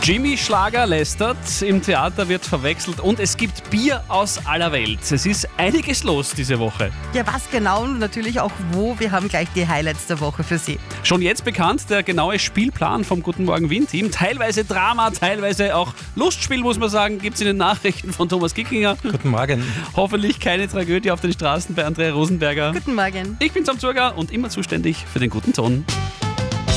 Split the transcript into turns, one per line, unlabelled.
Jimmy Schlager lästert, im Theater wird verwechselt und es gibt Bier aus aller Welt. Es ist einiges los diese Woche.
Ja, was genau und natürlich auch wo. Wir haben gleich die Highlights der Woche für Sie.
Schon jetzt bekannt der genaue Spielplan vom Guten Morgen Wien-Team. Teilweise Drama, teilweise auch Lustspiel, muss man sagen, gibt es in den Nachrichten von Thomas Gickinger.
Guten Morgen.
Hoffentlich keine Tragödie auf den Straßen bei Andrea Rosenberger.
Guten Morgen.
Ich bin Sam Zurger und immer zuständig für den guten Ton.